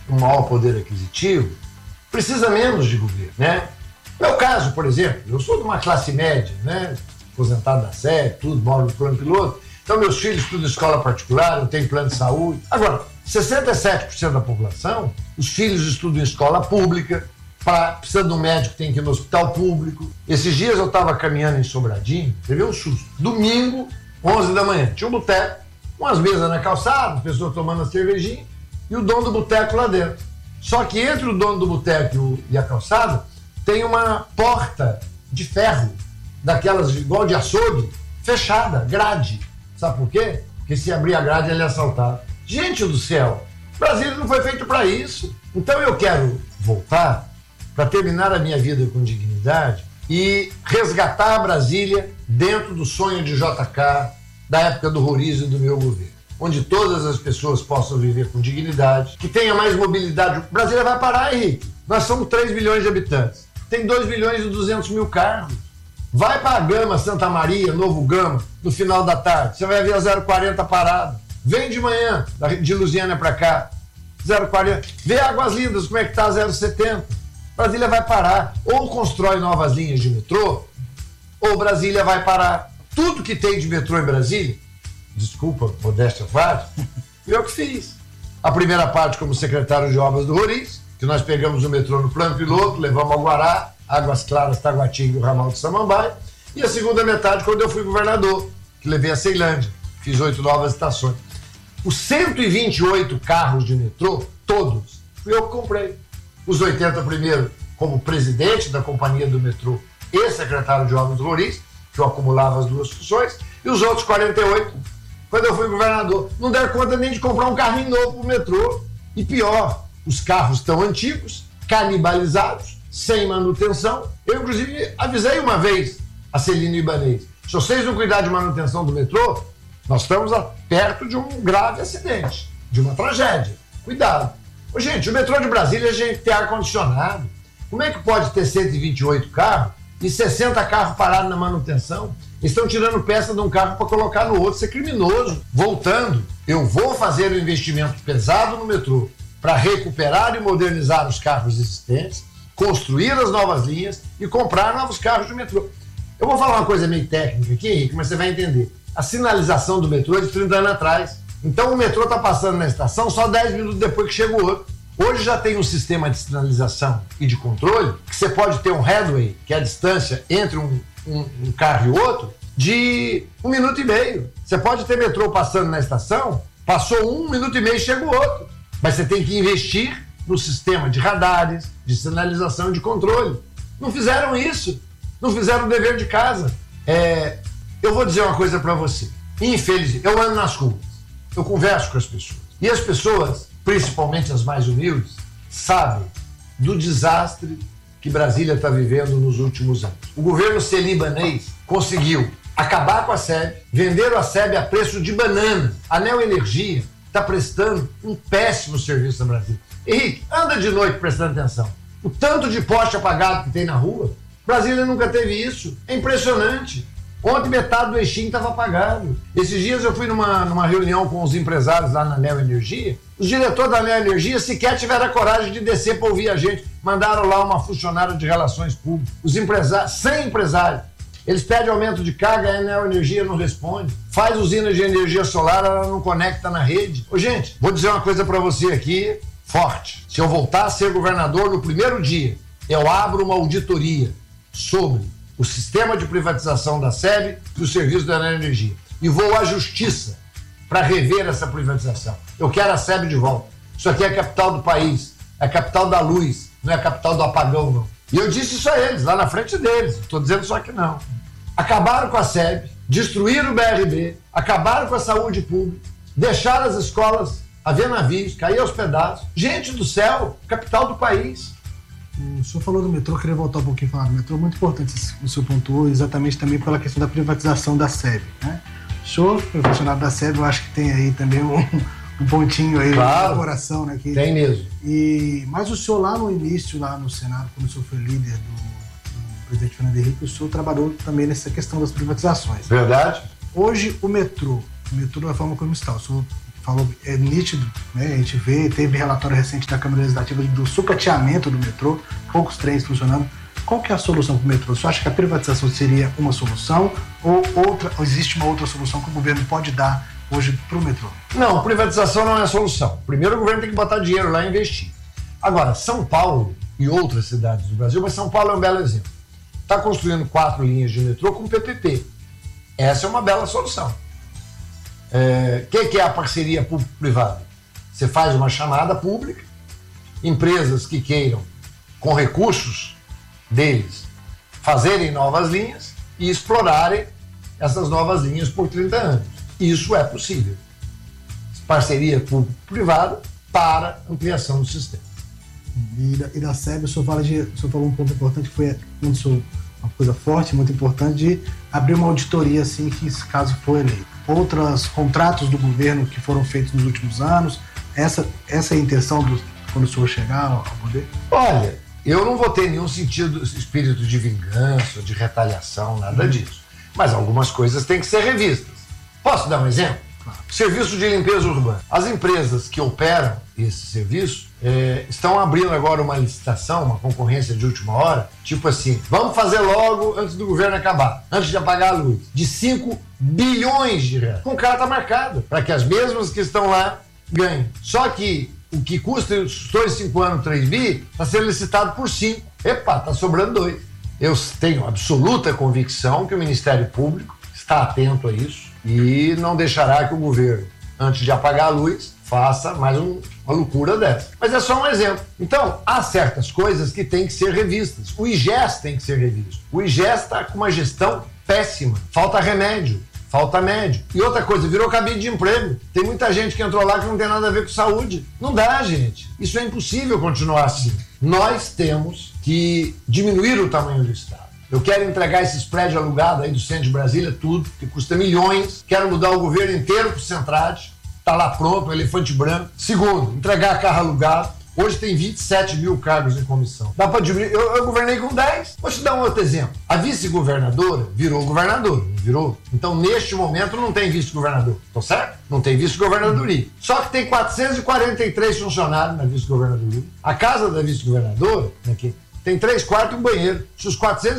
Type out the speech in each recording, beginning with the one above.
um maior poder aquisitivo, precisa menos de governo, né? No meu caso, por exemplo, eu sou de uma classe média, né? Aposentado da SEB, tudo, moro no plano piloto. Então, meus filhos estudam em escola particular, eu tenho plano de saúde. Agora, 67% da população, os filhos estudam em escola pública, precisa de um médico, tem que ir no hospital público. Esses dias eu estava caminhando em Sobradinho, levei um susto. Domingo, 11 da manhã, tinha um boteco, umas mesas na calçada, as pessoas tomando a cervejinha, e o dono do boteco lá dentro. Só que entre o dono do boteco e a calçada, tem uma porta de ferro, daquelas igual de açougue, fechada, grade. Sabe por quê? Porque se abrir a grade, ele é assaltado. Gente do céu, Brasília não foi feito para isso. Então eu quero voltar para terminar a minha vida com dignidade e resgatar a Brasília dentro do sonho de JK, da época do Roriz e do meu governo, onde todas as pessoas possam viver com dignidade, que tenha mais mobilidade. Brasília vai parar, Henrique. Nós somos 3 milhões de habitantes. Tem 2 milhões e 200 mil carros. Vai para a Gama, Santa Maria, Novo Gama, no final da tarde. Você vai ver a 040 parada. Vem de manhã, de Lusiânia para cá, 040. Vê Águas Lindas, como é que tá a 070. Brasília vai parar. Ou constrói novas linhas de metrô, ou Brasília vai parar. Tudo que tem de metrô em Brasília, desculpa, modéstia à parte, eu que fiz. A primeira parte como secretário de obras do Roriz, que nós pegamos o metrô no plano piloto, levamos ao Guará, Águas Claras, Taguatinga e o ramal de Samambaia. E a segunda metade, quando eu fui governador, que levei a Ceilândia, fiz 8 novas estações. Os 128 carros de metrô, todos, fui eu que comprei. Os 80 primeiro como presidente da companhia do metrô e secretário de obras do Roriz, que eu acumulava as duas funções, e os outros 48, quando eu fui governador. Não deram conta nem de comprar um carrinho novo para o metrô. E pior, os carros estão antigos, canibalizados, sem manutenção. Eu, inclusive, avisei uma vez a Celina Ibanez: se vocês não cuidarem de manutenção do metrô, nós estamos perto de um grave acidente, de uma tragédia. Cuidado. Ô, gente, o metrô de Brasília tem ar-condicionado. Como é que pode ter 128 carros e 60 carros parados na manutenção? Eles estão tirando peça de um carro para colocar no outro. Isso é criminoso. Voltando, eu vou fazer um investimento pesado no metrô para recuperar e modernizar os carros existentes, construir as novas linhas e comprar novos carros de metrô. Eu vou falar uma coisa meio técnica aqui, Henrique, mas você vai entender. A sinalização do metrô é de 30 anos atrás. Então o metrô está passando na estação só 10 minutos depois que chega o outro. Hoje já tem um sistema de sinalização e de controle que você pode ter um headway, que é a distância entre um carro e outro, de 1 minuto e meio. Você pode ter metrô passando na estação, passou 1 minuto e meio e chega o outro. Mas você tem que investir no sistema de radares, de sinalização e de controle. Não fizeram isso. Não fizeram o dever de casa. Eu vou dizer uma coisa para você. Infelizmente, eu ando nas ruas, eu converso com as pessoas. E as pessoas, principalmente as mais humildes, sabem do desastre que Brasília está vivendo nos últimos anos. O governo Celina-Ibanez conseguiu acabar com a SEB, venderam a SEB a preço de banana. A Neoenergia está prestando um péssimo serviço na Brasília. Henrique, anda de noite prestando atenção. O tanto de poste apagado que tem na rua, Brasília nunca teve isso. É impressionante. Ontem metade do Exim estava apagado. Esses dias eu fui numa reunião com os empresários lá na Neoenergia. Os diretores da Neoenergia sequer tiveram a coragem de descer para ouvir a gente. Mandaram lá uma funcionária de relações públicas. Os empresários, 100 empresários. Eles pedem aumento de carga, a Neoenergia não responde. Faz usinas de energia solar, ela não conecta na rede. Ô, gente, vou dizer uma coisa para você aqui, forte. Se eu voltar a ser governador no primeiro dia, eu abro uma auditoria sobre o sistema de privatização da SEB e o serviço da Neoenergia. E vou à justiça para rever essa privatização. Eu quero a SEB de volta. Isso aqui é a capital do país, é a capital da luz, não é a capital do apagão, não. E eu disse isso a eles, lá na frente deles. Estou dizendo só que não. Acabaram com a SEB, destruíram o BRB, acabaram com a saúde pública, deixaram as escolas a ver navios, cair aos pedaços. Gente do céu, capital do país. O senhor falou do metrô, eu queria voltar um pouquinho e falar do metrô. Muito importante o senhor pontuou exatamente também pela questão da privatização da SEB, né? O senhor, funcionário da SEB, eu acho que tem aí também um pontinho aí, claro, no coração, né? Que, tem mesmo. Mas o senhor lá no início, lá no Senado, quando o senhor foi líder do presidente Fernando Henrique, o senhor trabalhou também nessa questão das privatizações. Verdade. Hoje, o metrô da forma como está, o senhor falou, é nítido, né? A gente vê, teve relatório recente da Câmara Legislativa do sucateamento do metrô, poucos trens funcionando. Qual que é a solução para o metrô? Você acha que a privatização seria uma solução ou existe uma outra solução que o governo pode dar hoje para o metrô? Não, privatização não é a solução. Primeiro o governo tem que botar dinheiro lá e investir. Agora, São Paulo e outras cidades do Brasil, mas São Paulo é um belo exemplo. Está construindo 4 linhas de metrô com PPP. Essa é uma bela solução. Que é a parceria público-privada? Você faz uma chamada pública, empresas que queiram, com recursos deles, fazerem novas linhas e explorarem essas novas linhas por 30 anos. Isso é possível. Parceria público-privada para ampliação do sistema. E da SEB, o senhor falou um ponto importante, que foi uma coisa forte, muito importante, de abrir uma auditoria, assim, que esse caso for eleito. Outros contratos do governo que foram feitos nos últimos anos, essa é a intenção quando o senhor chegar ao poder? Olha, eu não vou ter nenhum espírito de vingança, de retaliação, nada disso. Mas algumas coisas têm que ser revistas. Posso dar um exemplo? Claro. Serviço de limpeza urbana. As empresas que operam esse serviço estão abrindo agora uma licitação, uma concorrência de última hora, tipo assim, vamos fazer logo antes do governo acabar, antes de apagar a luz, de 5 bilhões de reais. Com carta marcada, para que as mesmas que estão lá ganhem. Só que o que custa os 5 anos 3 bi, está sendo licitado por 5. Epa, está sobrando 2. Eu tenho absoluta convicção que o Ministério Público está atento a isso e não deixará que o governo, antes de apagar a luz, faça mais uma loucura dessa. Mas é só um exemplo. Então, há certas coisas que têm que ser revistas. O IGES tem que ser revisto. O IGES está com uma gestão péssima. Falta remédio. Falta médico. E outra coisa, virou cabide de emprego. Tem muita gente que entrou lá que não tem nada a ver com saúde. Não dá, gente. Isso é impossível continuar assim. Nós temos que diminuir o tamanho do Estado. Eu quero entregar esses prédios alugados aí do centro de Brasília, tudo, que custa milhões. Quero mudar o governo inteiro para o Centrade. Está lá pronto, um elefante branco. Segundo, entregar carro alugado. Hoje tem 27 mil cargos em comissão. Dá para diminuir. Eu governei com 10. Vou te dar um outro exemplo. A vice-governadora virou governador, não virou? Então, neste momento, não tem vice-governador. Tô certo? Não tem vice-governadoria. Só que tem 443 funcionários na vice-governadoria. A casa da vice-governadora, aqui, tem 3 quartos e um banheiro. Se os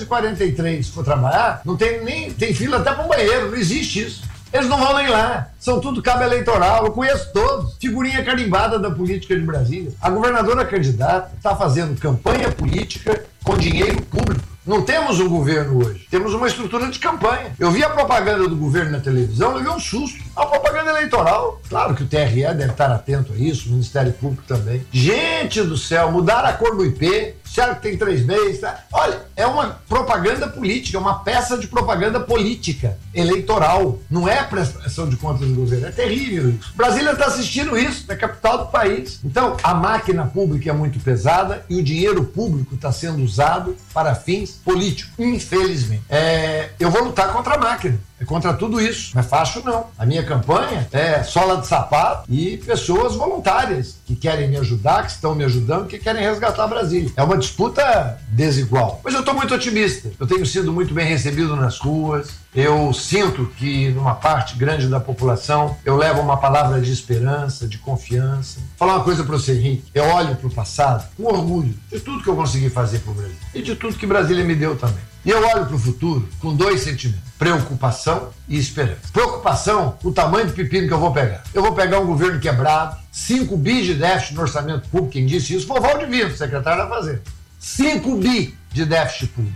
443 for trabalhar, não tem fila até para um banheiro. Não existe isso. Eles não vão nem lá. São tudo cabo eleitoral. Eu conheço todos. Figurinha carimbada da política de Brasília. A governadora candidata está fazendo campanha política com dinheiro público. Não temos um governo hoje. Temos uma estrutura de campanha. Eu vi a propaganda do governo na televisão, levei um susto. A propaganda eleitoral. Claro que o TRE deve estar atento a isso, o Ministério Público também. Gente do céu, mudaram a cor do IP. Disseram que tem 3 meses. Tá? Olha, é uma propaganda política, uma peça de propaganda política, eleitoral. Não é prestação de contas do governo. É terrível isso. Brasília está assistindo isso, é a capital do país. Então, a máquina pública é muito pesada e o dinheiro público está sendo usado para fins políticos, infelizmente. Eu vou lutar contra a máquina. É contra tudo isso. Não é fácil, não. A minha campanha é sola de sapato e pessoas voluntárias que querem me ajudar, que estão me ajudando, que querem resgatar Brasília. É uma disputa desigual. Mas eu estou muito otimista. Eu tenho sido muito bem recebido nas ruas. Eu sinto que, numa parte grande da população, eu levo uma palavra de esperança, de confiança. Vou falar uma coisa para você, Henrique. Eu olho para o passado com orgulho de tudo que eu consegui fazer para o Brasil. E de tudo que Brasília me deu também. E eu olho para o futuro com 2 sentimentos: preocupação e esperança. Preocupação, o tamanho do pepino que eu vou pegar. Eu vou pegar um governo quebrado, 5 bi de déficit no orçamento público. Quem disse isso foi o Valdivino, secretário da Fazenda. 5 bi de déficit público.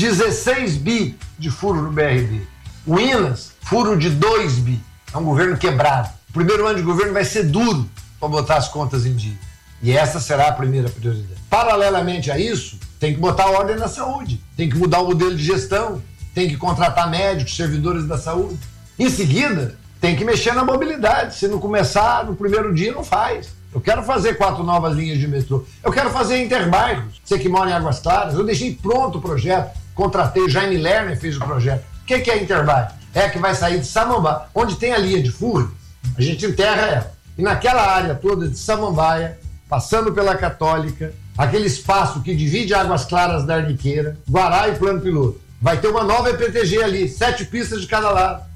16 bi de furo no BRB. O INAS, furo de 2 bi. É um governo quebrado. O primeiro ano de governo vai ser duro para botar as contas em dia. E essa será a primeira prioridade. Paralelamente a isso, tem que botar ordem na saúde. Tem que mudar o modelo de gestão. Tem que contratar médicos, servidores da saúde. Em seguida, tem que mexer na mobilidade. Se não começar no primeiro dia, não faz. Eu quero fazer 4 novas linhas de metrô. Eu quero fazer interbairros. Você que mora em Águas Claras, eu deixei pronto o projeto. Contratei, o Jaime Lerner fez o projeto. O que é interbairro? É que vai sair de Samambaia, onde tem a linha de Furnas, a gente enterra ela. E naquela área toda de Samambaia, passando pela Católica, aquele espaço que divide Águas Claras da Arniqueira, Guará e Plano Piloto. Vai ter uma nova EPTG ali, 7 pistas de cada lado.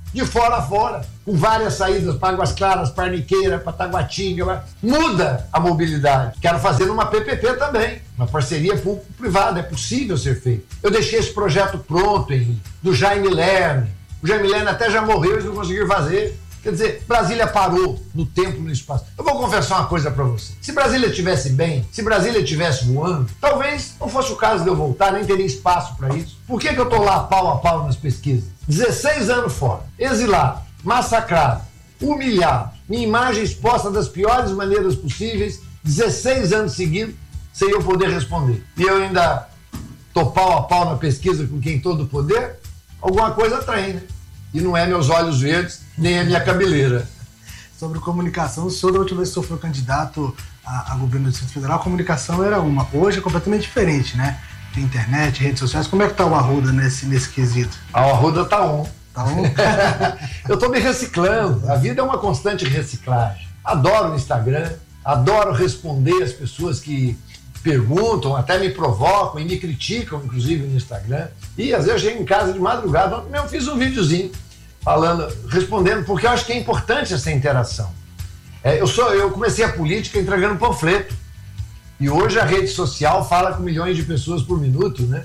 de fora a fora, com várias saídas para Águas Claras, para Arniqueira, para Taguatinga. Muda a mobilidade. Quero fazer uma PPP também, uma parceria público-privada, é possível ser feito. Eu deixei esse projeto pronto, Henrique, do Jaime Lerner. O Jaime Lerner até já morreu e não conseguiu fazer. Quer dizer, Brasília parou no tempo e no espaço. Eu vou confessar uma coisa para você. Se Brasília estivesse bem, se Brasília estivesse voando, talvez não fosse o caso de eu voltar, nem teria espaço para isso. Por que eu tô lá pau a pau nas pesquisas? 16 anos fora, exilado, massacrado, humilhado, minha imagem exposta das piores maneiras possíveis, 16 anos seguidos, sem eu poder responder. E eu ainda tô pau a pau na pesquisa com quem todo o poder? Alguma coisa tem, né? E não é meus olhos verdes, nem a minha cabeleira. Sobre comunicação, o senhor, da última vez que o senhor foi candidato a governo do Distrito Federal, a comunicação era uma. Hoje é completamente diferente, né? Tem internet, redes sociais. Como é que tá o Arruda nesse quesito? O Arruda tá on. Tá on? Eu tô me reciclando. A vida é uma constante reciclagem. Adoro o Instagram, adoro responder as pessoas que perguntam, até me provocam e me criticam, inclusive, no Instagram. E às vezes eu chego em casa de madrugada. Ontem mesmo fiz um videozinho respondendo, porque eu acho que é importante essa interação. Eu comecei a política entregando panfleto. E hoje a rede social fala com milhões de pessoas por minuto, né?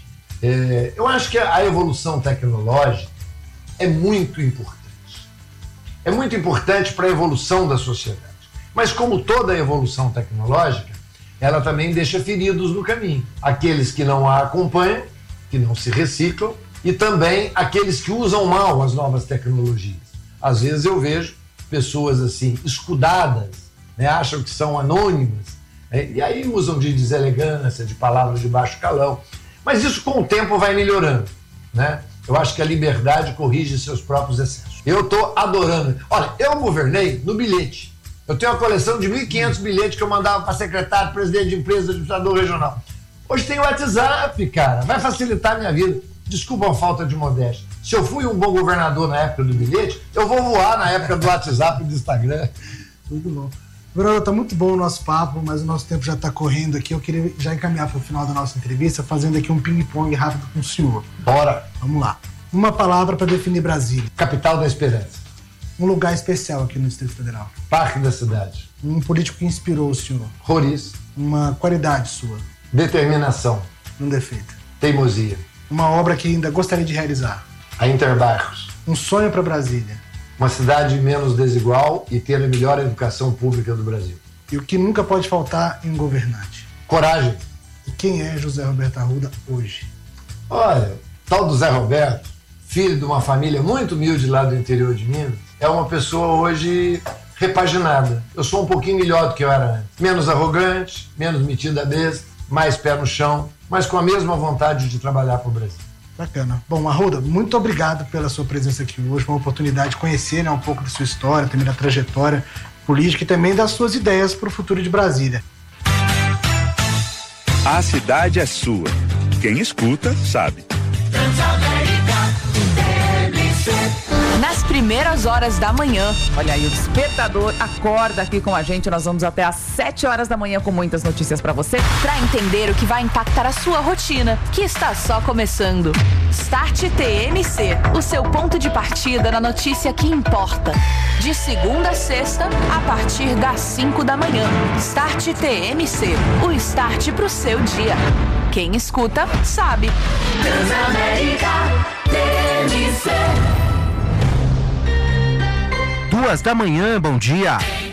Eu acho que a evolução tecnológica é muito importante. É muito importante para a evolução da sociedade. Mas como toda evolução tecnológica, ela também deixa feridos no caminho. Aqueles que não a acompanham, que não se reciclam, e também aqueles que usam mal as novas tecnologias. Às vezes eu vejo pessoas assim, escudadas, né, acham que são anônimas, e aí usam de deselegância, de palavras de baixo calão. Mas isso com o tempo vai melhorando, né? Eu acho que a liberdade corrige seus próprios excessos. Eu estou adorando. Olha, eu governei no bilhete. Eu tenho uma coleção de 1.500 bilhetes que eu mandava para secretário, presidente de empresa, administrador regional. Hoje tem o WhatsApp, cara. Vai facilitar a minha vida. Desculpa a falta de modéstia. Se eu fui um bom governador na época do bilhete, eu vou voar na época do WhatsApp e do Instagram. Tudo bom. Governador, tá muito bom o nosso papo, mas o nosso tempo já está correndo aqui. Eu queria já encaminhar para o final da nossa entrevista, fazendo aqui um ping-pong rápido com o senhor. Bora. Vamos lá. Uma palavra para definir Brasília. Capital da Esperança. Um lugar especial aqui no Distrito Federal. Parque da Cidade. Um político que inspirou o senhor. Roriz. Uma qualidade sua. Determinação. Um defeito. Teimosia. Uma obra que ainda gostaria de realizar. A Interbairros. Um sonho para Brasília. Uma cidade menos desigual e ter a melhor educação pública do Brasil. E o que nunca pode faltar em um governante. Coragem. E quem é José Roberto Arruda hoje? Olha, tal do Zé Roberto, filho de uma família muito humilde lá do interior de Minas, é uma pessoa hoje repaginada. Eu sou um pouquinho melhor do que eu era antes. Menos arrogante, menos metido a besta, mais pé no chão, mas com a mesma vontade de trabalhar para o Brasil. Bacana. Bom, Arruda, muito obrigado pela sua presença aqui hoje, uma oportunidade de conhecer, né, um pouco da sua história, também da trajetória política e também das suas ideias para o futuro de Brasília. A cidade é sua. Quem escuta, sabe. Nas primeiras horas da manhã, olha aí, o Despertador acorda aqui com a gente. Nós vamos até às 7 horas da manhã com muitas notícias pra você, pra entender o que vai impactar a sua rotina, que está só começando. Start TMC, o seu ponto de partida na notícia que importa. De segunda a sexta, a partir das 5 da manhã. Start TMC, o start pro seu dia. Quem escuta, sabe. Transamérica TMC. 2 da manhã, bom dia.